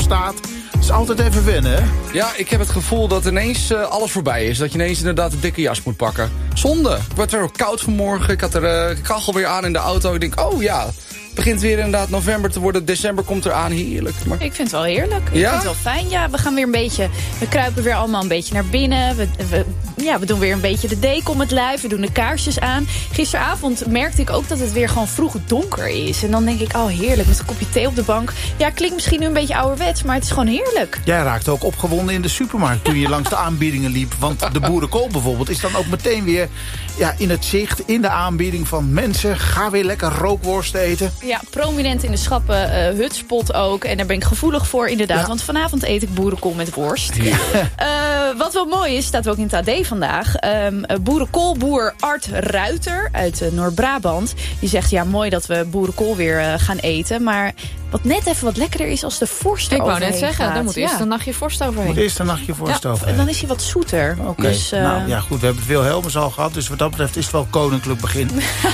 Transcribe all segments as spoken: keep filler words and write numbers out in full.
staat. Het is altijd even wennen, hè? Ja, ik heb het gevoel dat ineens uh, alles voorbij is. Dat je ineens inderdaad een dikke jas moet pakken. Zonde. Het werd weer ook koud vanmorgen. Ik had er uh, kachel weer aan in de auto. Ik denk, oh ja, het begint weer inderdaad november te worden. December komt eraan, heerlijk. Maar... Ik vind het wel heerlijk. Ik ja? vind het wel fijn. Ja, we gaan weer een beetje... We kruipen weer allemaal een beetje naar binnen. We, we, ja, we doen weer een beetje de deken om het lijf. We doen de kaarsjes aan. Gisteravond merkte ik ook dat het weer gewoon vroeg donker is. En dan denk ik, oh heerlijk, met een kopje thee op de bank. Ja, klinkt misschien nu een beetje ouderwets, maar het is gewoon heerlijk. Jij raakte ook opgewonden in de supermarkt toen je langs de aanbiedingen liep. Want de boerenkool bijvoorbeeld is dan ook meteen weer ja, in het zicht, in de aanbieding van mensen. Ga weer lekker rookworst eten. Ja, prominent in de schappen, uh, hutspot ook. En daar ben ik gevoelig voor inderdaad. Ja. Want vanavond eet ik boerenkool met worst. Ja. Uh, wat wel mooi is, staat ook in het A D vandaag. Um, boerenkoolboer Art Ruiter uit uh, Noord-Brabant. Die zegt, ja mooi dat we boerenkool weer uh, gaan eten. Maar wat net even wat lekkerder is als de vorst ik overheen wou net zeggen, gaat. daar moet eerst ja. een nachtje vorst overheen. Moet eerst een nachtje vorst ja, overheen. Dan is hij wat zoeter. Oké, okay. Dus, uh... nou ja goed, we hebben het Wilhelmus al gehad. Dus wat dat betreft is het wel koninklijk begin.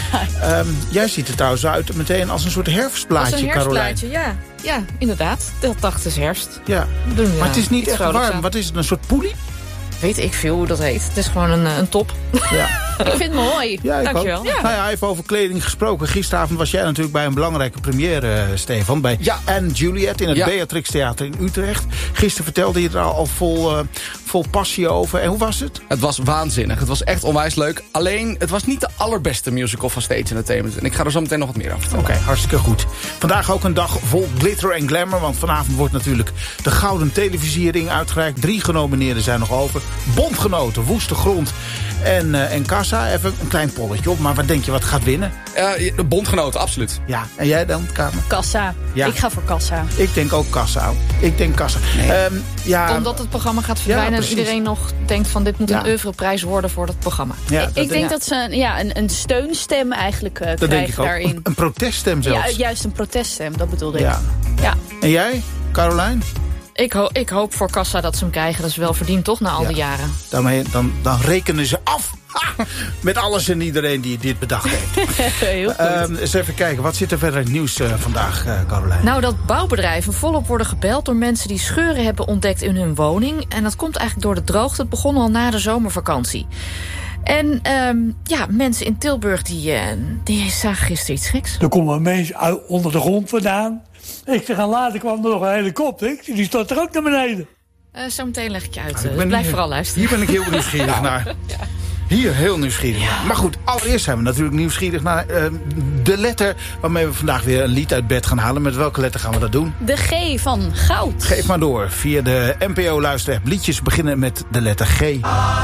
um, jij ziet er trouwens uit meteen als een soort herfstblaadje, Als een herfstblaadje, Carolijn. ja. Ja, inderdaad. Dat dacht is herfst. Ja, doen, maar het is niet echt warm. Aan. Wat is het, een soort poelie? Weet ik veel hoe dat heet. Het is gewoon een, een top. Ja. Ik vind het mooi. Ja, ik Dankjewel. ook. Ja. Nou ja, even over kleding gesproken. Gisteravond was jij natuurlijk bij een belangrijke première, uh, Stefan. Bij ja. Anne Juliet in het ja. Beatrix Theater in Utrecht. Gisteren vertelde je er al, al vol, uh, vol passie over. En hoe was het? Het was waanzinnig. Het was echt onwijs leuk. Alleen, het was niet de allerbeste musical van Stage Entertainment. En ik ga er zo meteen nog wat meer over vertellen. Oké, okay, hartstikke goed. Vandaag ook een dag vol glitter en glamour. Want vanavond wordt natuurlijk de Gouden Televisiering uitgereikt. Drie genomineerden zijn nog over. Bondgenoten, Woeste Grond en, uh, en Kassa. Even een klein polletje op. Maar wat denk je wat gaat winnen? Uh, de Bondgenoten, absoluut. Ja, en jij dan, Kamer? Kassa. Ja. Ik ga voor Kassa. Ik denk ook Kassa. Ik denk Kassa. Nee. Um, ja, Omdat het programma gaat verdwijnen ja, en iedereen nog denkt van dit moet ja. een oeuvreprijs worden voor dat programma. Ja, ik dat ik denk ja. dat ze een, ja, een, een steunstem eigenlijk uh, dat krijgen denk ik ook. daarin. Een, een proteststem zelfs. Ja, juist een proteststem, dat bedoelde ik. Ja. Ja. En jij, Carolijn? Ik, ho ik hoop voor Kassa dat ze hem krijgen. Dat is wel verdiend, toch, na al ja. die jaren. Daarmee, dan, dan rekenen ze af. Ha! Met alles en iedereen die dit bedacht heeft. Heel goed. Um, eens even kijken, wat zit er verder in het nieuws uh, vandaag, uh, Carolijn? Nou, dat bouwbedrijven volop worden gebeld door mensen die scheuren hebben ontdekt in hun woning. En dat komt eigenlijk door de droogte. Het begon al na de zomervakantie. En um, ja, mensen in Tilburg die, uh, die zagen gisteren iets geks. Er komt een mens uit, onder de grond vandaan. Ik zeg, en later kwam er nog een helikopter. Die stort er ook naar beneden. Uh, Zometeen leg ik je uit. Nou, Uh, ben blijf hier, vooral luisteren. Hier ben ik heel nieuwsgierig naar. Ja. Hier heel nieuwsgierig naar. Maar goed, allereerst zijn we natuurlijk nieuwsgierig naar uh, de letter waarmee we vandaag weer een lied uit bed gaan halen. Met welke letter gaan we dat doen? De G van goud. Geef maar door. Via de N P O luisterapp. Liedjes beginnen met de letter G.